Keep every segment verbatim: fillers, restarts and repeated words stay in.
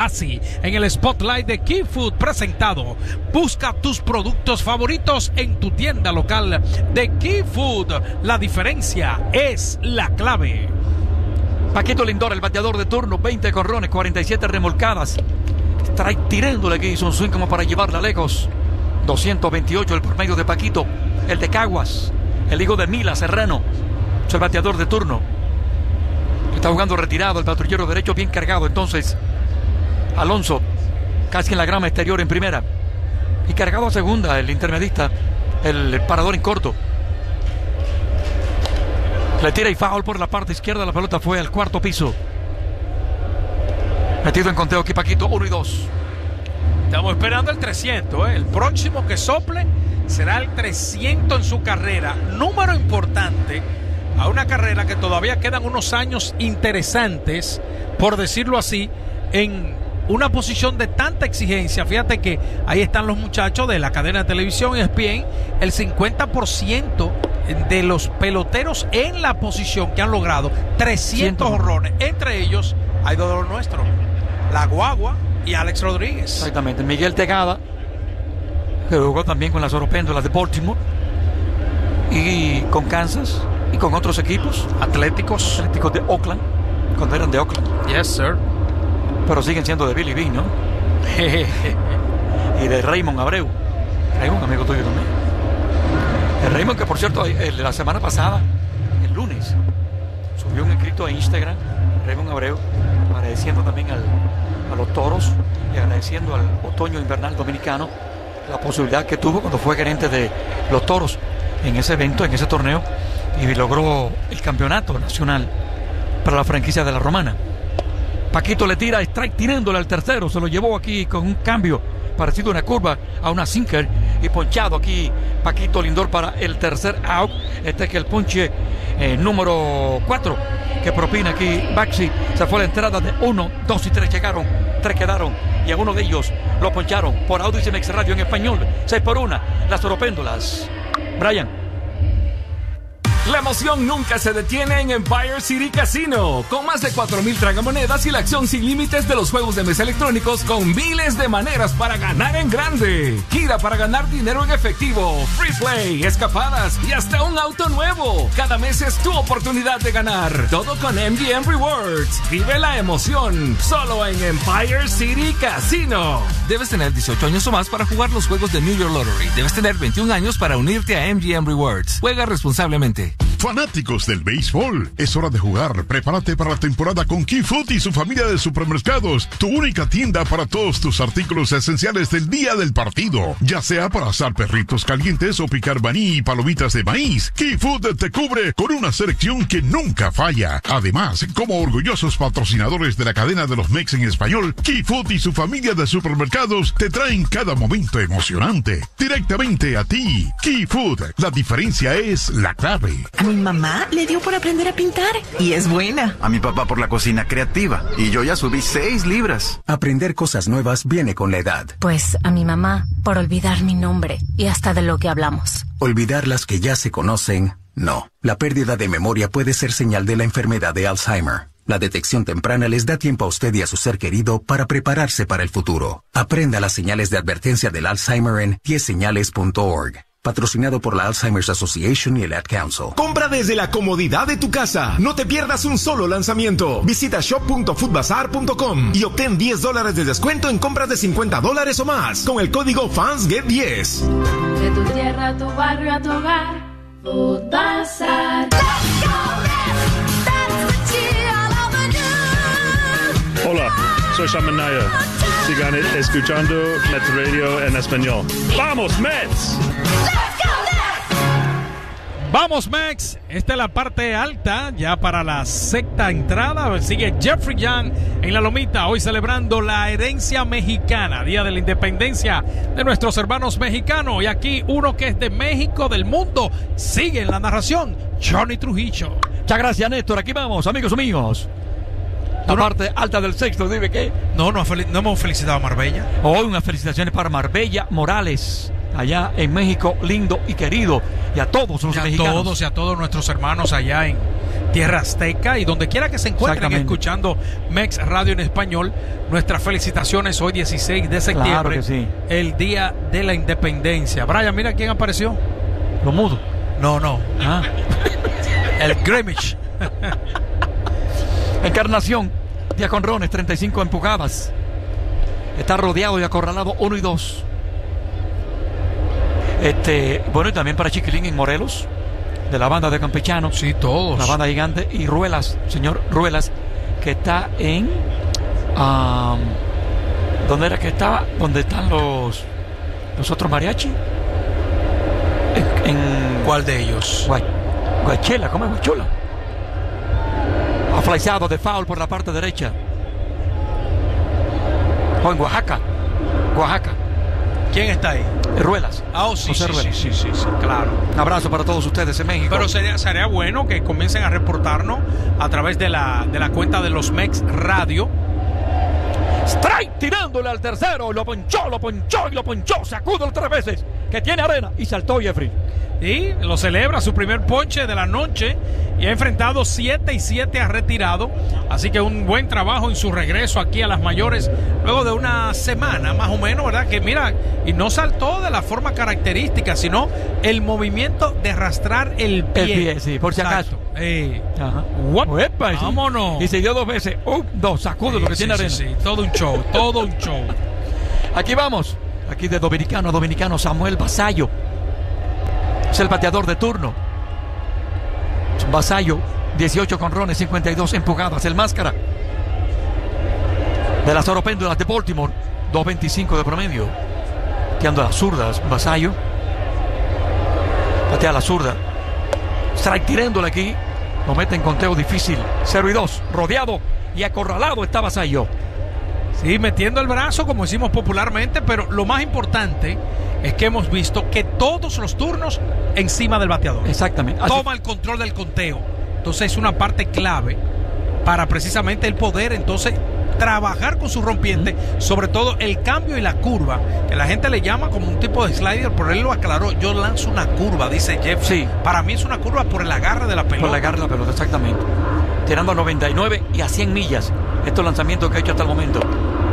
casi en el Spotlight de Key Food presentado. Busca tus productos favoritos en tu tienda local de Key Food. La diferencia es la clave. Paquito Lindor, el bateador de turno, veinte corrones, cuarenta y siete remolcadas. Strike tirándole aquí, hizo un swing como para llevarla lejos. doscientos veintiocho el promedio de Paquito, el de Caguas, el hijo de Mila Serrano, es el bateador de turno. Está jugando retirado el patrullero derecho, bien cargado. Entonces Alonso, casi en la grama exterior en primera, y cargado a segunda el intermedista, el parador en corto. Le tira y foul por la parte izquierda. La pelota fue al cuarto piso. Metido en conteo aquí Paquito, uno y dos. Estamos esperando el trescientos, ¿eh? El próximo que sople será el trescientos en su carrera. Número importante a una carrera que todavía quedan unos años interesantes, por decirlo así, en una posición de tanta exigencia. Fíjate que ahí están los muchachos de la cadena de televisión E S P N, el cincuenta por ciento de los peloteros en la posición que han logrado trescientos honrones. Entre ellos hay dos de los nuestros, La Guagua y Alex Rodríguez. Exactamente, Miguel Tegada, que jugó también con las Oropéndolas de Baltimore y con Kansas y con otros equipos Atléticos Atléticos de Oakland, cuando eran de Oakland. Yes, sir. Pero siguen siendo de Billy Bean, ¿no? Y de Raymond Abreu. Raymond, amigo tuyo también. El Raymond, que por cierto, el, la semana pasada, el lunes, subió un escrito a Instagram, Raymond Abreu, agradeciendo también al, a los Toros y agradeciendo al otoño invernal dominicano la posibilidad que tuvo cuando fue gerente de los Toros en ese evento, en ese torneo, y logró el campeonato nacional para la franquicia de la Romana. Paquito le tira, strike tirándole al tercero, se lo llevó aquí con un cambio parecido a una curva, a una sinker, y ponchado aquí Paquito Lindor para el tercer out. Este es que el ponche eh, número cuatro que propina aquí Baxi. Se fue la entrada de uno, dos y tres llegaron, tres quedaron, y a uno de ellos lo poncharon por Audio y M X Radio en español. Seis por una, las Oropéndolas. Brian. La emoción nunca se detiene en Empire City Casino. Con más de cuatro mil tragamonedas y la acción sin límites de los juegos de mesa electrónicos con miles de maneras para ganar en grande. Gira para ganar dinero en efectivo, free play, escapadas y hasta un auto nuevo. Cada mes es tu oportunidad de ganar. Todo con M G M Rewards. Vive la emoción solo en Empire City Casino. Debes tener dieciocho años o más para jugar los juegos de New York Lottery. Debes tener veintiún años para unirte a M G M Rewards. Juega responsablemente. Fanáticos del béisbol, es hora de jugar. Prepárate para la temporada con Key Food y su familia de supermercados, tu única tienda para todos tus artículos esenciales del día del partido, ya sea para asar perritos calientes o picar maní y palomitas de maíz. Key Food te cubre con una selección que nunca falla. Además, como orgullosos patrocinadores de la cadena de los Mex en español, Key Food y su familia de supermercados te traen cada momento emocionante directamente a ti. Key Food, la diferencia es la clave. A mi mamá le dio por aprender a pintar y es buena. A mi papá por la cocina creativa y yo ya subí seis libras. Aprender cosas nuevas viene con la edad. Pues a mi mamá por olvidar mi nombre y hasta de lo que hablamos. Olvidar las que ya se conocen, no. La pérdida de memoria puede ser señal de la enfermedad de Alzheimer. La detección temprana les da tiempo a usted y a su ser querido para prepararse para el futuro. Aprenda las señales de advertencia del Alzheimer en diez señales punto org. Patrocinado por la Alzheimer's Association y el Ad Council. Compra desde la comodidad de tu casa. No te pierdas un solo lanzamiento. Visita shop punto food bazaar punto com y obtén diez dólares de descuento en compras de cincuenta dólares o más con el código Fans Get diez. De tu tierra a tu barrio a tu hogar, Food Bazaar. Hola, soy Shaman Naya. Sigan escuchando Mets Radio en español. ¡Vamos, Mets! Vamos, Mex. Esta es la parte alta ya para la sexta entrada. Sigue Jeffrey Young en la lomita, hoy celebrando la herencia mexicana, Día de la Independencia de nuestros hermanos mexicanos. Y aquí uno que es de México, del mundo, sigue en la narración, Johnny Trujillo. Muchas gracias, Néstor. Aquí vamos, amigos míos. La no, parte alta del sexto, dime qué. No, no, no hemos felicitado a Marbella. Hoy unas felicitaciones para Marbella Morales, allá en México, lindo y querido, y a todos los y a mexicanos. A todos y a todos nuestros hermanos allá en Tierra Azteca y donde quiera que se encuentren escuchando Mex Radio en español. Nuestras felicitaciones hoy dieciséis de septiembre, claro que sí. El día de la independencia. Brian, mira quién apareció. Lo mudo. No, no. Ah. El Greenwich. Encarnación, día con Rones, treinta y cinco empujadas. Está rodeado y acorralado uno y dos. Este, bueno, y también para Chiquilín en Morelos, de la banda de Campechanos. Sí, todos. La banda gigante. Y Ruelas, señor Ruelas, que está en... Um, ¿Dónde era que estaba? ¿Dónde están los los otros mariachi? En, en ¿Cuál de ellos? Gua, Guachela, ¿cómo es Guachola? Aflaizado de foul por la parte derecha. O en Oaxaca. Oaxaca. ¿Quién está ahí? Ruelas. Ah, oh, sí, José sí, Ruelas. sí, sí, sí, sí, claro. Un abrazo para todos ustedes en México. Pero sería, sería bueno que comiencen a reportarnos a través de la, de la cuenta de los Mex Radio. Strike tirándole al tercero. Lo ponchó, lo ponchó y lo ponchó. Sacudo tres veces. Que tiene arena. Y saltó Jeffrey. Y lo celebra su primer ponche de la noche. Y ha enfrentado siete y siete, ha retirado. Así que un buen trabajo en su regreso aquí a las mayores. Luego de una semana más o menos, ¿verdad? Que mira, y no saltó de la forma característica, sino el movimiento de arrastrar el pie. El pie, sí, por si acaso. Eh. Ajá. Uepa, sí. Vámonos. Y se dio dos veces. Uh, dos, sacudo sí, lo que sí, tiene sí, arena. Sí, todo un show, todo un show. Aquí vamos. Aquí de dominicano a dominicano, Samuel Vasallo. Es el bateador de turno. Vasallo, dieciocho conrones, cincuenta y dos empujadas. El máscara de las oropéndulas de Baltimore, dos veinticinco de promedio. Bateando a las zurdas, Vasallo. Batea a la zurda. Strike tirándole aquí. Lo mete en conteo difícil. cero y dos. Rodeado y acorralado está Vasallo. Sí, metiendo el brazo, como decimos popularmente, pero lo más importante es que hemos visto que todos los turnos encima del bateador. Exactamente. Así... Toma el control del conteo. Entonces es una parte clave para precisamente el poder, entonces, trabajar con su rompiente, uh-huh. sobre todo el cambio y la curva, que la gente le llama como un tipo de slider, pero él lo aclaró. Yo lanzo una curva, dice Jeff. Sí. Para mí es una curva por el agarre de la pelota. Por el agarre de la pelota, exactamente. Tirando a noventa y nueve y a cien millas. Estos lanzamientos que ha hecho hasta el momento.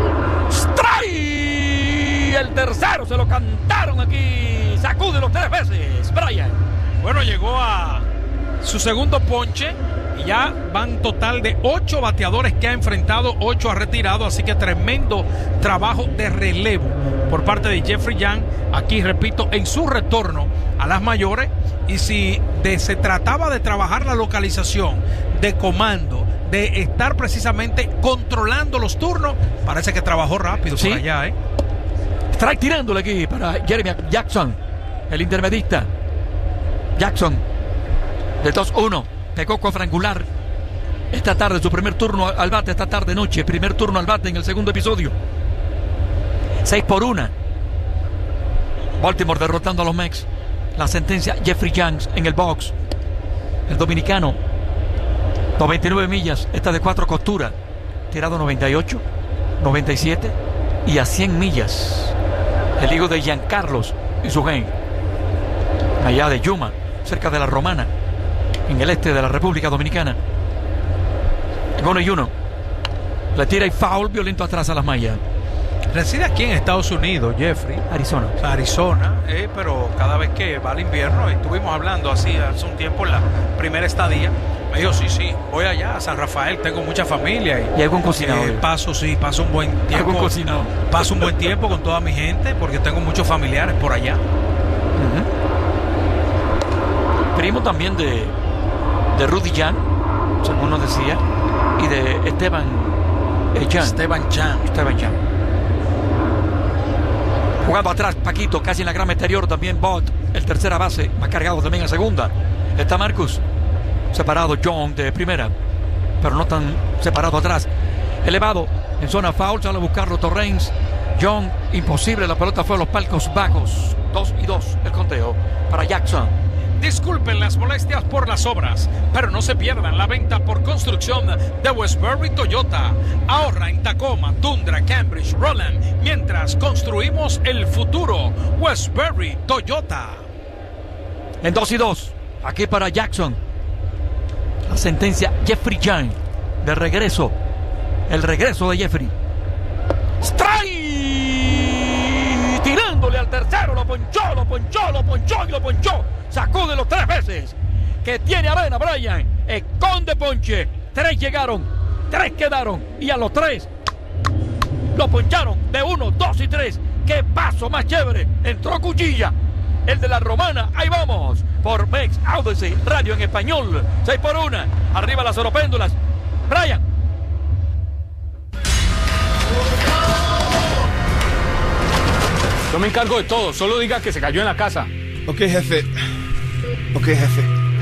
¡Strike! El tercero se lo cantaron aquí. Sacúdelo tres veces, Brian. Bueno, llegó a su segundo ponche y ya van total de ocho bateadores que ha enfrentado, ocho ha retirado, así que tremendo trabajo de relevo por parte de Jeffrey Young, aquí repito, en su retorno a las mayores. Y si de, se trataba de trabajar la localización, de comando, de estar precisamente controlando los turnos, parece que trabajó rápido ¿Sí? por allá, ¿eh? Strike tirándole aquí para Jeremy Jackson, el intermedista. Jackson, de dos uno, pegó cuadrangular esta tarde, su primer turno al bate esta tarde noche, primer turno al bate en el segundo episodio. seis por uno. Baltimore derrotando a los Mex. La sentencia, Jeffrey Young en el box. El dominicano, noventa y nueve millas, esta de cuatro costuras, tirado noventa y ocho, noventa y siete y a cien millas. El hijo de Giancarlos y su gen, allá de Yuma, cerca de la Romana, en el este de la República Dominicana. Uno y uno. Le tira y foul violento atrás a las mallas. Reside aquí en Estados Unidos, Jeffrey. Arizona. O sea, Arizona, eh, pero cada vez que va el invierno, estuvimos hablando así hace un tiempo en la primera estadía. Me dijo, sí, sí, voy allá a San Rafael, tengo mucha familia. Y, ¿Y algún cocinado? Eh, paso, sí, paso un buen tiempo. ¿Algún cocinado? Paso un buen tiempo con toda mi gente, porque tengo muchos familiares por allá. Uh-huh. Primo también de, de Rudy Jan, según nos decía, y de Esteban eh, Jan. Esteban Jan. Esteban Jan. Jugando atrás, Paquito, casi en la grama exterior, también Bot, el tercera base, más cargado también en segunda. Está Marcus, separado John de primera, pero no tan separado atrás. Elevado, en zona foul, sale a buscarlo Torrens. John, imposible, la pelota fue a los palcos bajos. Dos y dos el conteo para Jackson. Disculpen las molestias por las obras, pero no se pierdan la venta por construcción de Westbury Toyota. Ahorra en Tacoma, Tundra, Cambridge, Roland, mientras construimos el futuro. Westbury Toyota. En dos y dos, aquí para Jackson. la sentencia Jeffrey Young. De regreso. El regreso de Jeffrey. ¡Strike! Tirándole al tercero. Lo ponchó, lo ponchó, lo ponchó y lo ponchó. Sacúdelo tres veces. Que tiene arena, Brian. Esconde ponche. Tres llegaron. Tres quedaron. Y a los tres lo poncharon de uno, dos y tres. ¡Qué paso más chévere! Entró Cuchilla. El de la Romana. Ahí vamos. Por Mex Odyssey. Radio en español. seis por una. Arriba las oropéndulas. Brian. Yo me encargo de todo, solo diga que se cayó en la casa. Ok, jefe. Ok, jefe.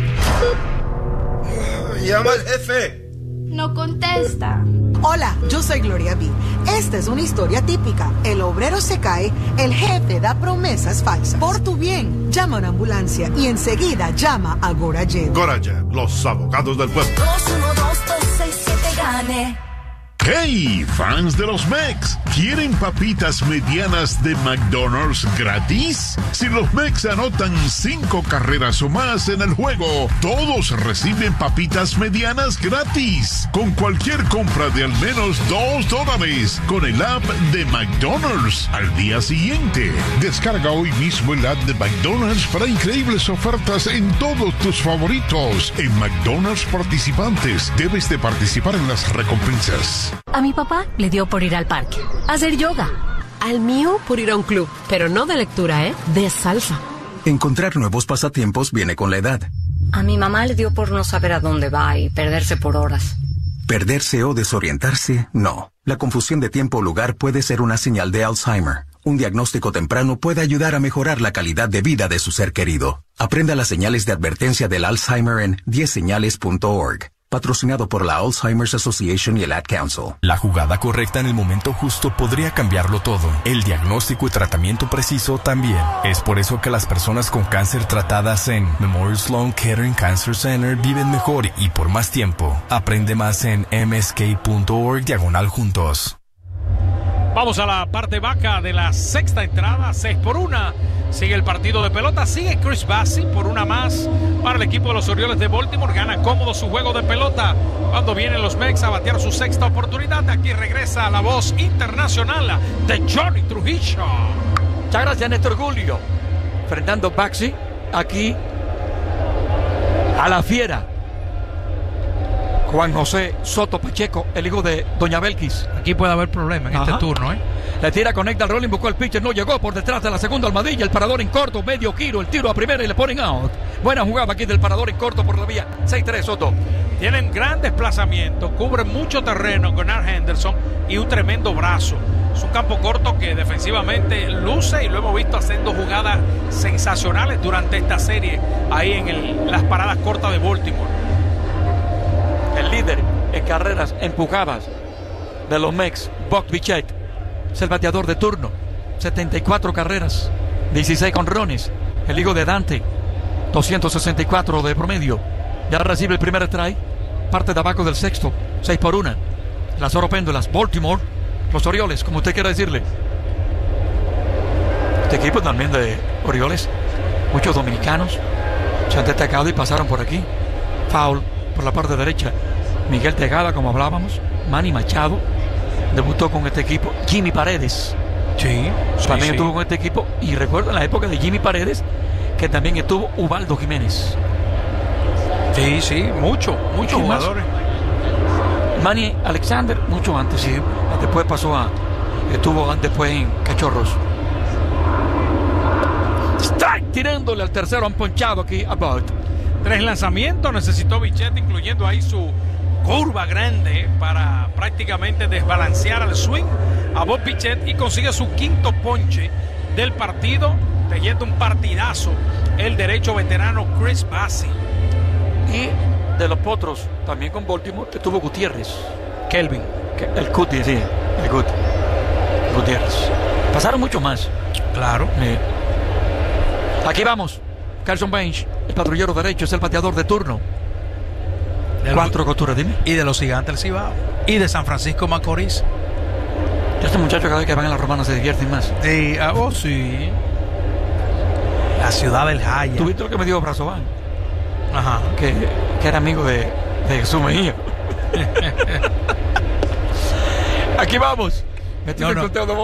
Llama al jefe. No contesta. Hola, yo soy Gloria B. Esta es una historia típica. El obrero se cae, el jefe da promesas falsas. Por tu bien, llama a una ambulancia y enseguida llama a Gorayev. Gorayev, los abogados del pueblo. dos uno dos dos seis siete gane. ¡Hey, fans de los Mex! ¿Quieren papitas medianas de McDonald's gratis? Si los Mex anotan cinco carreras o más en el juego, todos reciben papitas medianas gratis. Con cualquier compra de al menos dos dólares, con el app de McDonald's al día siguiente. Descarga hoy mismo el app de McDonald's para increíbles ofertas en todos tus favoritos. En McDonald's participantes, debes de participar en las recompensas. A mi papá le dio por ir al parque, a hacer yoga. Al mío por ir a un club, pero no de lectura, ¿eh? De salsa. Encontrar nuevos pasatiempos viene con la edad. A mi mamá le dio por no saber a dónde va y perderse por horas. Perderse o desorientarse, no. La confusión de tiempo o lugar puede ser una señal de Alzheimer. Un diagnóstico temprano puede ayudar a mejorar la calidad de vida de su ser querido. Aprenda las señales de advertencia del Alzheimer en diez señales punto org. Patrocinado por la Alzheimer's Association y el Ad Council. La jugada correcta en el momento justo podría cambiarlo todo. El diagnóstico y tratamiento preciso también. Es por eso que las personas con cáncer tratadas en Memorial Sloan Kettering Cancer Center viven mejor y por más tiempo. Aprende más en m s k punto org diagonal juntos. Vamos a la parte baja de la sexta entrada, seis por una. Sigue el partido de pelota, sigue Chris Bassey por una más para el equipo de los Orioles de Baltimore. Gana cómodo su juego de pelota cuando vienen los Mex a batear su sexta oportunidad. Aquí regresa la voz internacional de Johnny Trujillo. Muchas gracias, Néstor Julio. Fernando Bassey, aquí a la fiera. Juan José Soto Pacheco, el hijo de Doña Belkis. Aquí puede haber problema en Ajá. este turno, ¿eh? Le tira, conecta al rolling, buscó el pitcher, no llegó por detrás de la segunda almohadilla. El parador en corto, medio giro, el tiro a primera y le ponen out. Buena jugada aquí del parador en corto por la vía. seis tres, Soto. Tienen gran desplazamiento, cubren mucho terreno con Gunnar Henderson y un tremendo brazo. Es un campo corto que defensivamente luce y lo hemos visto haciendo jugadas sensacionales durante esta serie ahí en el, las paradas cortas de Baltimore. El líder en carreras empujadas de los Mex, Buck Bichette, es el bateador de turno. setenta y cuatro carreras, dieciséis jonrones. El hijo de Dante, doscientos sesenta y cuatro de promedio. Ya recibe el primer try, parte de abajo del sexto, seis por una. Las oropéndulas, Baltimore, los Orioles, como usted quiera decirle. Este equipo también de Orioles, muchos dominicanos se han destacado y pasaron por aquí. Foul por la parte derecha. Miguel Tejada, como hablábamos. Manny Machado debutó con este equipo. Jimmy Paredes, sí, también sí, estuvo sí. con este equipo. Y recuerdo en la época de Jimmy Paredes que también estuvo Ubaldo Jiménez. Sí, sí, mucho, muchos jugadores. Manny Alexander, mucho antes. Sí. Después pasó a. Estuvo después en Cachorros. Strike tirándole al tercero, han ponchado aquí a Bud. Tres lanzamientos necesitó Bichette, incluyendo ahí su curva grande para prácticamente desbalancear al swing a Bob Bichette y consigue su quinto ponche del partido, teniendo un partidazo el derecho veterano Chris Bassey. Y de los potros, también con Baltimore, estuvo Gutiérrez. Kelvin. El Cuti, sí, el Cuti. Gutiérrez. Pasaron mucho más. Claro. Sí. Aquí vamos. Carson Bench, el patrullero derecho, es el bateador de turno. De Cuatro costuras, dime. Y de los Gigantes del Cibao. Y de San Francisco Macorís. Este muchacho cada vez que van a la Romana se divierten más. Sí, uh, oh sí. La ciudad del Jaya. ¿Tuviste lo que me dio Brazován? Ajá. Que, que era amigo de, de Jesús Mejía. Aquí vamos. Metí No, el no. conteo de